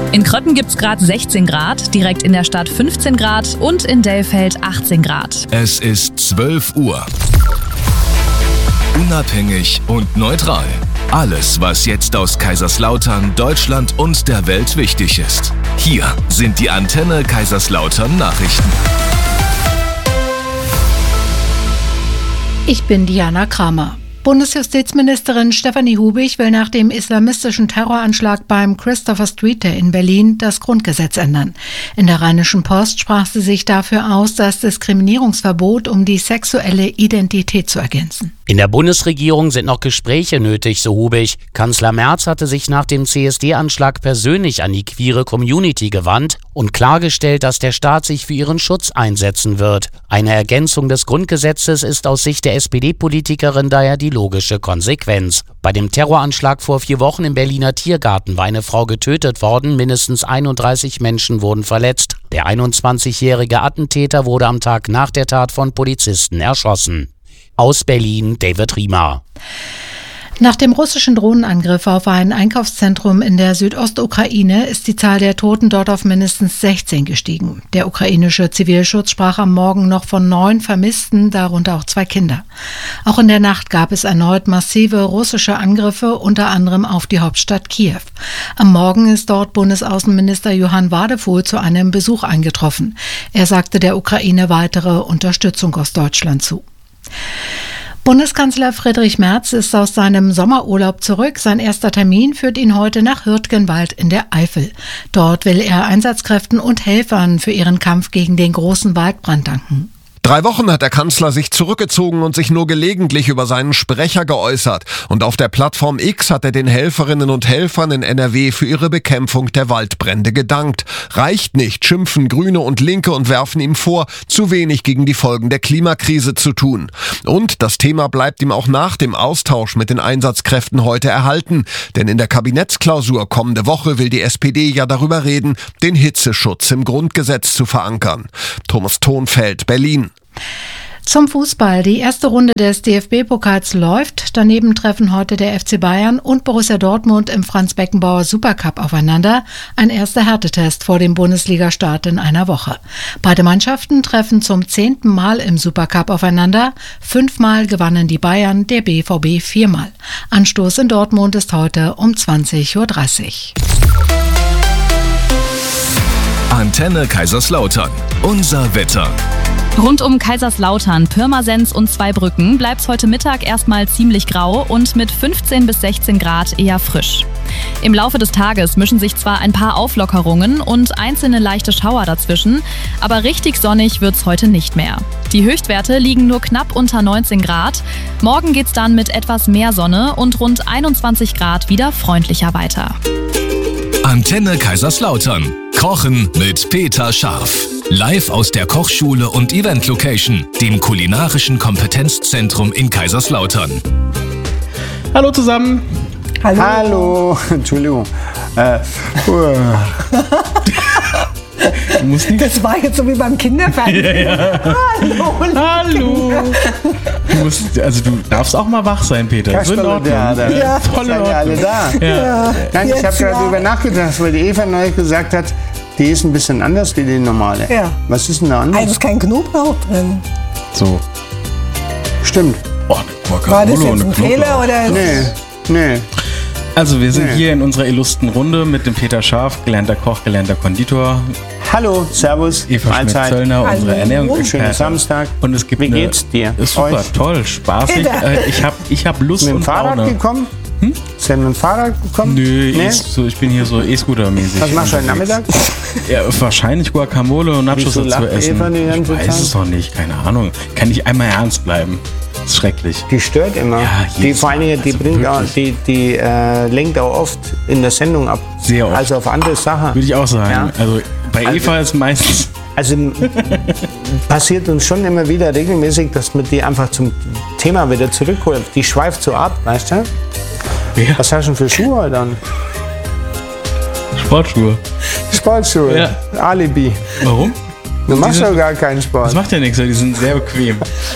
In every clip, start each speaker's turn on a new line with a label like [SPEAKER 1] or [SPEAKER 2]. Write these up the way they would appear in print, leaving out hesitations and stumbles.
[SPEAKER 1] In Krötten gibt's gerade 16 Grad, direkt in der Stadt 15 Grad und in Dellfeld 18 Grad.
[SPEAKER 2] Es ist 12 Uhr. Unabhängig und neutral. Alles, was jetzt aus Kaiserslautern, Deutschland und der Welt wichtig ist. Hier sind die Antenne Kaiserslautern Nachrichten.
[SPEAKER 3] Ich bin Diana Kramer. Bundesjustizministerin Stefanie Hubig will nach dem islamistischen Terroranschlag beim Christopher Street Day in Berlin das Grundgesetz ändern. In der Rheinischen Post sprach sie sich dafür aus, das Diskriminierungsverbot um die sexuelle Identität zu ergänzen.
[SPEAKER 4] In der Bundesregierung sind noch Gespräche nötig, so Hubig. Kanzler Merz hatte sich nach dem CSD-Anschlag persönlich an die queere Community gewandt und klargestellt, dass der Staat sich für ihren Schutz einsetzen wird. Eine Ergänzung des Grundgesetzes ist aus Sicht der SPD-Politikerin daher die logische Konsequenz. Bei dem Terroranschlag vor 4 Wochen im Berliner Tiergarten war eine Frau getötet worden, mindestens 31 Menschen wurden verletzt. Der 21-jährige Attentäter wurde am Tag nach der Tat von Polizisten erschossen. Aus Berlin, David Riemer.
[SPEAKER 3] Nach dem russischen Drohnenangriff auf ein Einkaufszentrum in der Südostukraine ist die Zahl der Toten dort auf mindestens 16 gestiegen. Der ukrainische Zivilschutz sprach am Morgen noch von 9 Vermissten, darunter auch 2 Kinder. Auch in der Nacht gab es erneut massive russische Angriffe, unter anderem auf die Hauptstadt Kiew. Am Morgen ist dort Bundesaußenminister Johann Wadefuhl zu einem Besuch eingetroffen. Er sagte der Ukraine weitere Unterstützung aus Deutschland zu. Bundeskanzler Friedrich Merz ist aus seinem Sommerurlaub zurück. Sein erster Termin führt ihn heute nach Hürtgenwald in der Eifel. Dort will er Einsatzkräften und Helfern für ihren Kampf gegen den großen Waldbrand danken.
[SPEAKER 5] 3 Wochen hat der Kanzler sich zurückgezogen und sich nur gelegentlich über seinen Sprecher geäußert. Und auf der Plattform X hat er den Helferinnen und Helfern in NRW für ihre Bekämpfung der Waldbrände gedankt. Reicht nicht, schimpfen Grüne und Linke und werfen ihm vor, zu wenig gegen die Folgen der Klimakrise zu tun. Und das Thema bleibt ihm auch nach dem Austausch mit den Einsatzkräften heute erhalten. Denn in der Kabinettsklausur kommende Woche will die SPD ja darüber reden, den Hitzeschutz im Grundgesetz zu verankern. Thomas Thonfeld, Berlin.
[SPEAKER 3] Zum Fußball. Die erste Runde des DFB-Pokals läuft. Daneben treffen heute der FC Bayern und Borussia Dortmund im Franz-Beckenbauer Supercup aufeinander. Ein erster Härtetest vor dem Bundesliga-Start in einer Woche. Beide Mannschaften treffen zum 10. Mal im Supercup aufeinander. 5-mal gewannen die Bayern, der BVB 4-mal. Anstoß in Dortmund ist heute um 20:30 Uhr.
[SPEAKER 2] Antenne Kaiserslautern. Unser Wetter.
[SPEAKER 1] Rund um Kaiserslautern, Pirmasens und Zweibrücken bleibt's heute Mittag erstmal ziemlich grau und mit 15 bis 16 Grad eher frisch. Im Laufe des Tages mischen sich zwar ein paar Auflockerungen und einzelne leichte Schauer dazwischen, aber richtig sonnig wird's heute nicht mehr. Die Höchstwerte liegen nur knapp unter 19 Grad. Morgen geht's dann mit etwas mehr Sonne und rund 21 Grad wieder freundlicher weiter.
[SPEAKER 2] Antenne Kaiserslautern. Kochen mit Peter Scharf. Live aus der Kochschule und Event-Location, dem kulinarischen Kompetenzzentrum in Kaiserslautern.
[SPEAKER 6] Hallo zusammen.
[SPEAKER 7] Hallo. Entschuldigung.
[SPEAKER 8] Das war jetzt so wie beim Kinderfernsehen.
[SPEAKER 6] Ja. Hallo. Du darfst auch mal wach sein, Peter.
[SPEAKER 7] Ja, toll alle da.
[SPEAKER 6] Ja.
[SPEAKER 7] Nein, ich habe gerade darüber nachgedacht, weil die Eva neu gesagt hat, die ist ein bisschen anders wie die normale.
[SPEAKER 8] Ja.
[SPEAKER 7] Was ist denn da anders?
[SPEAKER 8] Also ist kein Knoblauch drin.
[SPEAKER 6] So.
[SPEAKER 7] Stimmt.
[SPEAKER 8] War das jetzt ein Fehler oder?
[SPEAKER 7] Nee.
[SPEAKER 6] Also wir sind hier in unserer illustren Runde mit dem Peter Scharf, gelernter Koch, gelernter Konditor.
[SPEAKER 7] Hallo, servus.
[SPEAKER 6] Eva Schmidt-Zöllner, unsere Ernährungsexpertin.
[SPEAKER 7] Schönen Samstag.
[SPEAKER 6] Und es gibt
[SPEAKER 7] Wie geht's dir?
[SPEAKER 6] Ist super,
[SPEAKER 7] Euch?
[SPEAKER 6] toll, spaßig. Ich hab Lust
[SPEAKER 7] Mit dem
[SPEAKER 6] und
[SPEAKER 7] Fahrrad
[SPEAKER 6] Laune.
[SPEAKER 7] gekommen? Ist er mit dem Fahrrad gekommen?
[SPEAKER 6] Nö,
[SPEAKER 7] Nee?
[SPEAKER 6] ich bin hier so E-Scooter-mäßig.
[SPEAKER 7] Was machst du heute Nachmittag?
[SPEAKER 6] Ja, wahrscheinlich Guacamole und Nachos
[SPEAKER 7] Wieso
[SPEAKER 6] dazu
[SPEAKER 7] lacht
[SPEAKER 6] essen.
[SPEAKER 7] Eva die ganze
[SPEAKER 6] Ich weiß
[SPEAKER 7] Zeit?
[SPEAKER 6] es doch nicht, keine Ahnung. Kann nicht einmal ernst bleiben. Das ist schrecklich.
[SPEAKER 7] Die stört immer.
[SPEAKER 6] Ja,
[SPEAKER 7] Die
[SPEAKER 6] jedes
[SPEAKER 7] vor allen Dingen, die
[SPEAKER 6] Mal,
[SPEAKER 7] bringt auch,
[SPEAKER 6] wirklich.
[SPEAKER 7] die lenkt auch oft in der Sendung ab.
[SPEAKER 6] Sehr oft.
[SPEAKER 7] Also auf andere Sachen.
[SPEAKER 6] Würde ich auch sagen.
[SPEAKER 7] Ja.
[SPEAKER 6] Also bei Eva ist meistens...
[SPEAKER 7] Also passiert uns schon immer wieder regelmäßig, dass man die einfach zum Thema wieder zurückholt. Die schweift so ab, weißt du?
[SPEAKER 6] Ja.
[SPEAKER 7] Was hast du denn für Schuhe heute dann?
[SPEAKER 6] Sportschuhe.
[SPEAKER 7] Sportschuhe.
[SPEAKER 6] Ja.
[SPEAKER 7] Alibi.
[SPEAKER 6] Warum?
[SPEAKER 7] Du machst
[SPEAKER 6] Diese-
[SPEAKER 7] doch gar keinen
[SPEAKER 6] Das
[SPEAKER 7] Sport.
[SPEAKER 6] macht ja nichts, die sind sehr bequem.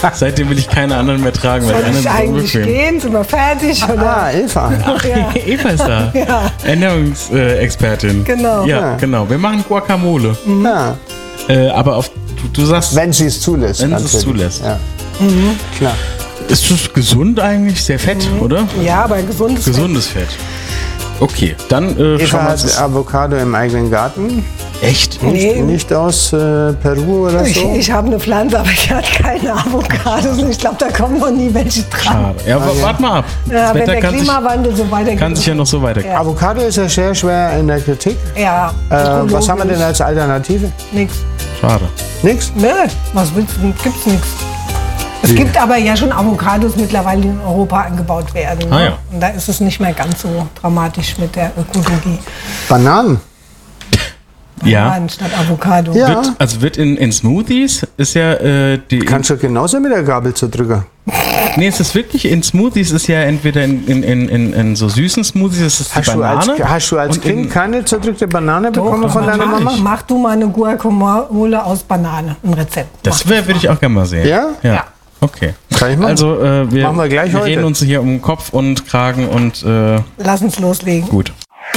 [SPEAKER 6] Seitdem will ich keine anderen mehr tragen.
[SPEAKER 8] Soll
[SPEAKER 6] weil
[SPEAKER 8] ich eigentlich gehen? Sind wir fertig? Oder?
[SPEAKER 7] Eva.
[SPEAKER 8] Ach, ja.
[SPEAKER 6] Eva ist da.
[SPEAKER 8] Ja.
[SPEAKER 6] Ernährungsexpertin.
[SPEAKER 8] Genau.
[SPEAKER 6] Ja, genau. Wir machen Guacamole.
[SPEAKER 7] Ja.
[SPEAKER 6] Aber du sagst...
[SPEAKER 7] Wenn sie es zulässt.
[SPEAKER 6] Wenn sie es zulässt.
[SPEAKER 7] Ja. Klar.
[SPEAKER 6] Ist das gesund eigentlich? Sehr fett, oder?
[SPEAKER 8] Ja, aber gesundes
[SPEAKER 6] Fett. Okay, dann
[SPEAKER 7] Eva
[SPEAKER 6] schauen wir uns
[SPEAKER 7] hat
[SPEAKER 6] das...
[SPEAKER 7] Avocado im eigenen Garten.
[SPEAKER 6] Echt?
[SPEAKER 8] Nee.
[SPEAKER 7] Nicht aus Peru oder so?
[SPEAKER 8] Ich habe eine Pflanze, aber ich hatte keine Avocados. Ich glaube, da kommen noch nie welche dran.
[SPEAKER 6] Schade. Ja, aber warte mal ab.
[SPEAKER 8] Ja,
[SPEAKER 6] Das
[SPEAKER 8] wenn
[SPEAKER 6] Wetter
[SPEAKER 8] der Klimawandel so weitergeht.
[SPEAKER 6] kann sich ja noch so weitergehen.
[SPEAKER 8] Ja.
[SPEAKER 7] Avocado ist ja sehr schwer in der Kritik.
[SPEAKER 8] Ja.
[SPEAKER 7] Was haben wir denn als Alternative?
[SPEAKER 8] Nix.
[SPEAKER 6] Schade.
[SPEAKER 7] Nix?
[SPEAKER 8] Nee, was willst du? Gibt's nichts. Es gibt aber ja schon Avocados mittlerweile, die in Europa angebaut werden. Ne?
[SPEAKER 6] Ah, ja.
[SPEAKER 8] Und da ist es nicht mehr ganz so dramatisch mit der Ökologie.
[SPEAKER 7] Bananen.
[SPEAKER 6] Ja.
[SPEAKER 8] Bananen statt Avocado.
[SPEAKER 7] Ja.
[SPEAKER 6] Wird in Smoothies ist ja die...
[SPEAKER 7] Kannst du genauso mit der Gabel zerdrücken.
[SPEAKER 6] Nee, es ist wirklich in Smoothies ist ja entweder in so süßen Smoothies ist es die Banane.
[SPEAKER 7] Hast du als
[SPEAKER 6] und
[SPEAKER 7] Kind keine zerdrückte Banane bekommen von deiner Mama?
[SPEAKER 8] Mach du mal eine Guacamole aus Banane, ein Rezept.
[SPEAKER 6] Das würde ich auch gerne mal sehen.
[SPEAKER 7] Ja?
[SPEAKER 6] Ja. Okay.
[SPEAKER 7] Kann ich machen?
[SPEAKER 6] Also wir
[SPEAKER 7] Machen wir gleich heute.
[SPEAKER 6] reden uns hier um Kopf und Kragen und
[SPEAKER 8] Lass uns loslegen.
[SPEAKER 6] gut.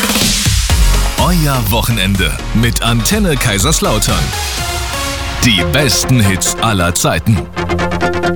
[SPEAKER 2] Euer Wochenende mit Antenne Kaiserslautern. Die besten Hits aller Zeiten.